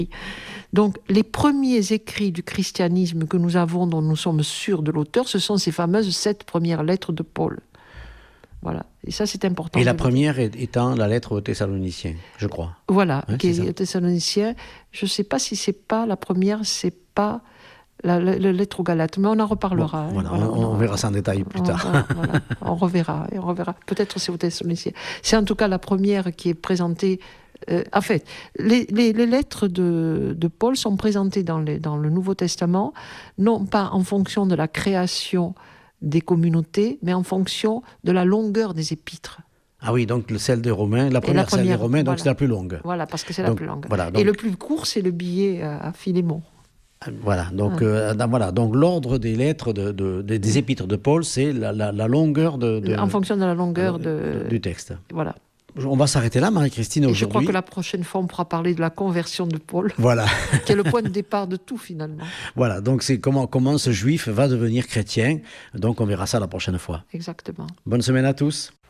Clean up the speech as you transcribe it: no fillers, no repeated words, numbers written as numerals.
Donc, les premiers écrits du christianisme que nous avons, dont nous sommes sûrs de l'auteur, ce sont ces fameuses 7 premières lettres de Paul. Voilà. Et ça, c'est important. Et la première étant la lettre aux Thessaloniciens, je crois. Voilà, Ouais, qui est aux Thessaloniciens. Je ne sais pas si c'est pas la première, c'est pas la lettre aux Galates, mais on en reparlera. Bon, voilà, on verra ça en détail plus tard. Voilà, on reverra. Peut-être c'est aux Thessaloniciens. C'est en tout cas la première qui est présentée. En fait, les lettres de Paul sont présentées dans le Nouveau Testament, non pas en fonction de la création des communautés, mais en fonction de la longueur des épîtres. Ah oui, donc celle des Romains, la première celle des Romains, donc voilà. C'est la plus longue. Voilà, parce que c'est la plus longue. Voilà, et le plus court, c'est le billet à Philémon. Voilà, donc, donc l'ordre des lettres des épîtres de Paul, c'est la longueur en fonction de la longueur du texte. Voilà. On va s'arrêter là, Marie-Christine, aujourd'hui. Je crois que la prochaine fois, on pourra parler de la conversion de Paul. Voilà. Qui est le point de départ de tout, finalement. Voilà, donc c'est comment ce juif va devenir chrétien. Donc on verra ça la prochaine fois. Exactement. Bonne semaine à tous.